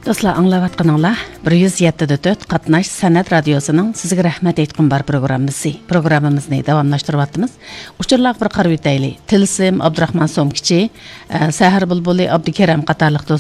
Dostlar, anlayatqanыңlar 107.4 Qatnaş Sənət Radiosunun sizə rəhmət etqin bar proqramımızı. Proqramımızı davamlaşdırıbatımız. Uçurlaq bir qarı ötəyli. Tilsim, Abdurrahman Somkiçi, Səhər Bulbuli, Abdükerəm qatarlıq